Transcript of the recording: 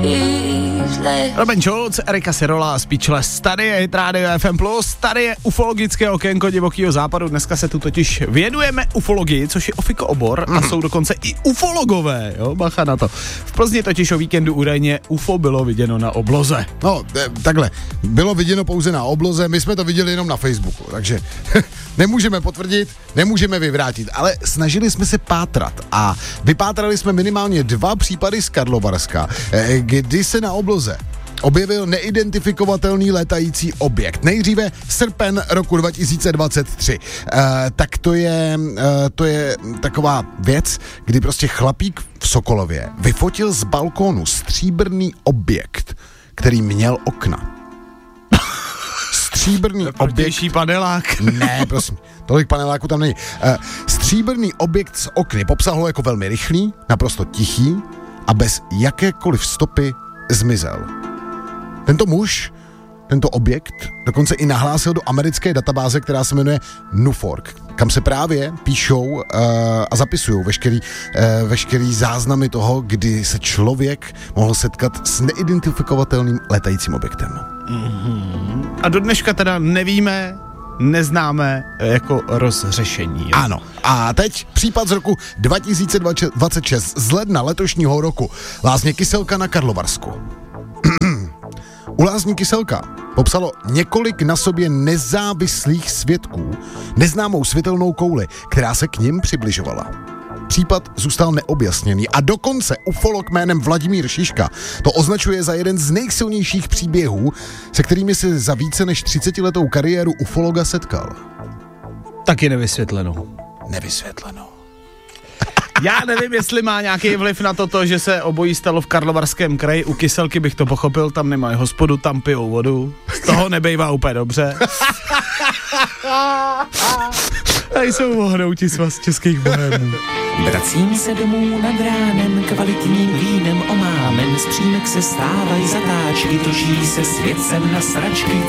Robin Schulz, Erika Sirola, Speechless. Tady je Rádio FM+, tady je ufologické okénko divokýho západu. Dneska se tu totiž věnujeme ufologii, což je ofiko obor a jsou dokonce i ufologové, jo, bacha na to. V Plzni totiž o víkendu údajně UFO bylo viděno na obloze. No, takhle, bylo viděno pouze na obloze, my jsme to viděli jenom na Facebooku, takže nemůžeme potvrdit, nemůžeme vyvrátit, ale snažili jsme se pátrat a vypátrali jsme minimálně 2 případy z Karlovarska, kdy se na obloze objevil neidentifikovatelný létající objekt. Nejdříve srpen roku 2023. Tak to je taková věc, kdy prostě chlapík v Sokolově vyfotil z balkónu stříbrný objekt, který měl okna. Stříbrný objekt. Panelák. Ne, prosím, tolik paneláku tam není. Stříbrný objekt z okny popsal ho jako velmi rychlý, naprosto tichý a bez jakékoliv stopy zmizel. Tento muž, tento objekt dokonce i nahlásil do americké databáze, která se jmenuje NUFORC, kam se právě píšou a zapisují veškerý záznamy toho, kdy se člověk mohl setkat s neidentifikovatelným letajícím objektem. Mm-hmm. A do dneška teda nevíme, neznáme jako rozřešení. Jo? Ano. A teď případ z roku 2026, z ledna letošního roku. Lázně Kyselka na Karlovarsku. U lázní Kyselka popsalo několik na sobě nezávislých svědků neznámou světelnou kouli, která se k nim přibližovala. Případ zůstal neobjasněný a dokonce ufolog jménem Vladimír Šiška to označuje za jeden z nejsilnějších příběhů, se kterými se za více než 30letou kariéru ufologa setkal. Taky nevysvětleno. Nevysvětleno. Já nevím, jestli má nějaký vliv na to, že se obojí stalo v Karlovarském kraji. U Kyselky bych to pochopil, tam nemají hospodu, tam pijou vodu. Z toho nebejvá úplně dobře. A jsou ohnouti svaz českých bohémů. Vracím se domů nad ránem, kvalitním vínem omámen, z přímek se stávají zatáčky, točí se svět sem na sračky.